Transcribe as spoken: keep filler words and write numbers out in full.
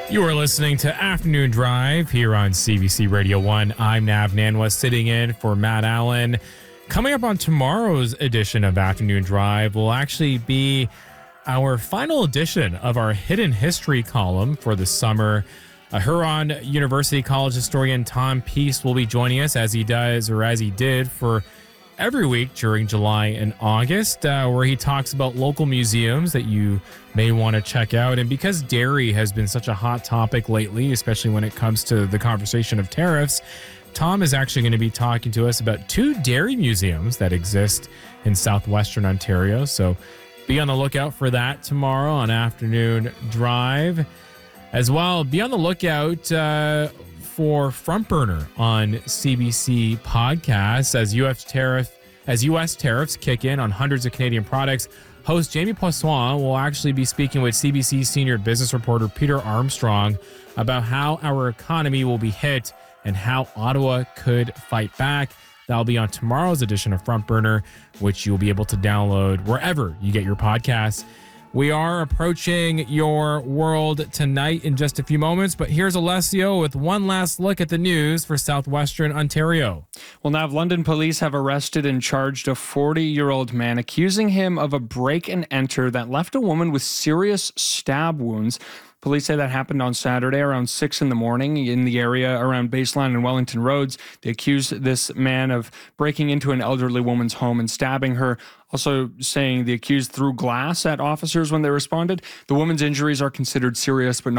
You are listening to Afternoon Drive here on C B C Radio one. I'm Nav Nanwa, sitting in for Matt Allen. Coming up on tomorrow's edition of Afternoon Drive will actually be our final edition of our Hidden History column for the summer. Uh, Huron University College historian Tom Peace will be joining us, as he does, or as he did, for every week during July and August, uh, where he talks about local museums that you may want to check out. And because dairy has been such a hot topic lately, especially when it comes to the conversation of tariffs, Tom is actually going to be talking to us about two dairy museums that exist in southwestern Ontario. So be on the lookout for that tomorrow on Afternoon Drive. As well, be on the lookout uh, for Front Burner on C B C podcasts as U S tariff as U S tariffs kick in on hundreds of Canadian products. Host Jamie Poisson will actually be speaking with C B C senior business reporter Peter Armstrong about how our economy will be hit and how Ottawa could fight back. That'll be on tomorrow's edition of Front Burner, which you'll be able to download wherever you get your podcasts. We are approaching your world tonight in just a few moments, but here's Alessio with one last look at the news for southwestern Ontario. Well, now London police have arrested and charged a forty-year-old man, accusing him of a break and enter that left a woman with serious stab wounds. Police say that happened on Saturday around six in the morning in the area around Baseline and Wellington Roads. They accused this man of breaking into an elderly woman's home and stabbing her, also saying the accused threw glass at officers when they responded. The woman's injuries are considered serious but not